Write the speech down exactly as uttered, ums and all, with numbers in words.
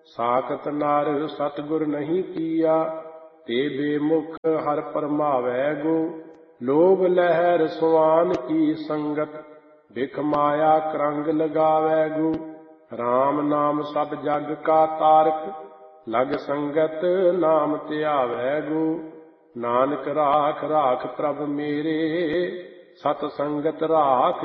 ਸਾਖਤ ਨਾਰ ਸਤਿਗੁਰ ਨਹੀਂ ਕੀਆ, ਤੇ ਬੇਮੁਖ ਹਰ ਪਰਮਾਵੈ ਗੋ। ਲੋਭ ਲਹਿਰ ਸੁਆਨ ਕੀ ਸੰਗਤ, ਬਿਖ ਮਾਇਆ ਕਰੰਗ ਲਗਾਵੈ ਗੋ। ਰਾਮ ਨਾਮ ਸਭ ਜਗ ਕਾ ਤਾਰਕ, ਲਗ ਸੰਗਤ ਨਾਮ ਧਿਆਵੈ ਗੋ। ਨਾਨਕ ਰਾਖ ਰਾਖ ਪ੍ਰਭ ਮੇਰੇ, ਸਤ ਸੰਗਤ ਰਾਖ